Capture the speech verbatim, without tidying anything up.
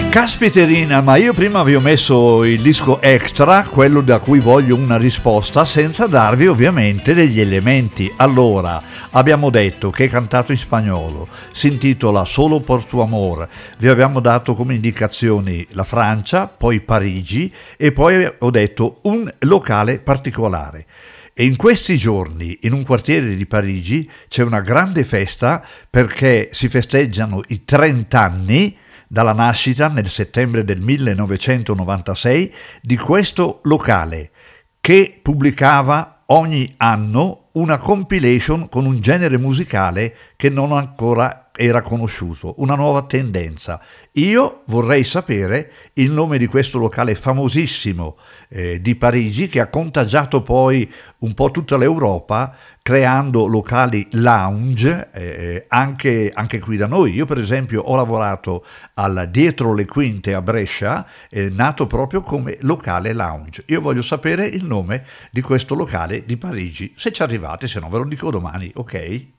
Caspiterina, ma io prima vi ho messo il disco extra, quello da cui voglio una risposta, senza darvi ovviamente degli elementi. Allora, abbiamo detto che è cantato in spagnolo, si intitola Solo por tu amor, vi abbiamo dato come indicazioni la Francia, poi Parigi e poi ho detto un locale particolare. E in questi giorni, in un quartiere di Parigi, c'è una grande festa perché si festeggiano i trenta anni dalla nascita nel settembre del millenovecentonovantasei di questo locale che pubblicava ogni anno una compilation con un genere musicale che non ancora era conosciuto, una nuova tendenza. Io vorrei sapere il nome di questo locale famosissimo eh, di Parigi che ha contagiato poi un po' tutta l'Europa creando locali lounge eh, anche, anche qui da noi. Io per esempio ho lavorato al Dietro le Quinte a Brescia, eh, nato proprio come locale lounge. Io voglio sapere il nome di questo locale di Parigi, se ci arrivate, se no ve lo dico domani, ok?